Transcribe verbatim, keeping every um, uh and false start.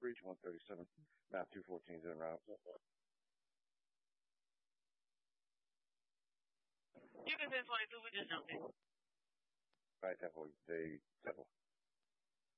Breach one thirty-seven, map two fourteen is en route. You can send twenty-two, we just jumped in. Right, Temple, they, Temple.